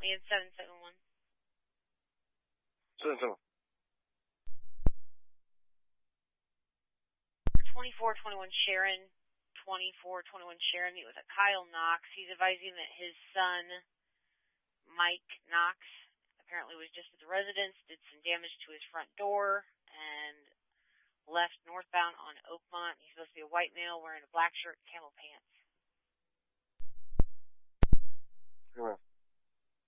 We had 771. 7-7. 2421 Sharon. 2421 Sharon, meet with a Kyle Knox. He's advising that his son, Mike Knox, apparently was just at the residence, did some damage to his front door, and left northbound on Oakmont. He's supposed to be a white male wearing a black shirt and camel pants. Come on.